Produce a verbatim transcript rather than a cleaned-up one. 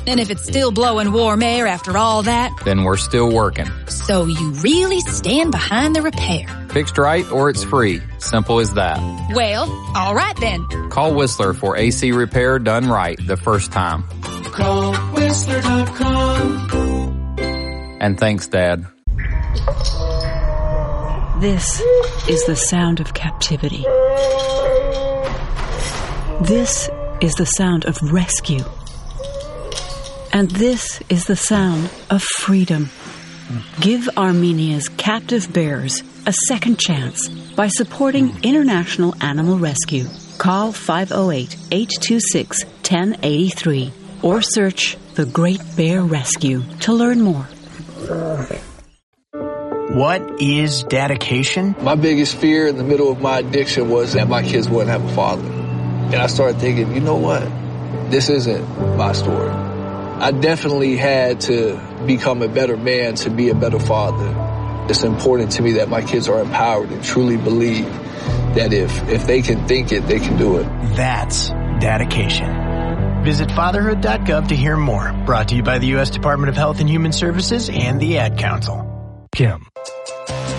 And if it's still blowing warm air after all that, then we're still working. So you really stand behind the repair. Fixed right or it's free. Simple as that. Well, all right then. Call Whistler for A C repair done right the first time. Call Whistler dot com. And thanks, Dad. This is the sound of captivity. This is the sound of rescue. And this is the sound of freedom. Give Armenia's captive bears a second chance by supporting International Animal Rescue. Call five oh eight, eight two six, one oh eight three or search The Great Bear Rescue to learn more. What is dedication? My biggest fear in the middle of my addiction was that my kids wouldn't have a father. And I started thinking, you know what? This isn't my story. I definitely had to become a better man to be a better father. It's important to me that my kids are empowered and truly believe that if, if they can think it, they can do it. That's dedication. Visit fatherhood dot gov to hear more. Brought to you by the U S Department of Health and Human Services and the Ad Council. Kim,